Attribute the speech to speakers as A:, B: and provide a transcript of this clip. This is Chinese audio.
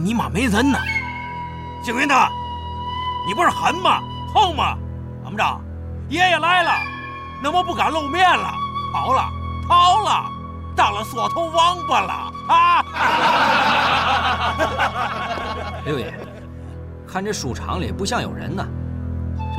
A: 你妈没人呢。景云呐，你不是狠吗？横吗？怎么着？爷爷来了，那么不敢露面了，逃了，当了缩头王八了啊！
B: 六爷，看这书场里不像有人呢。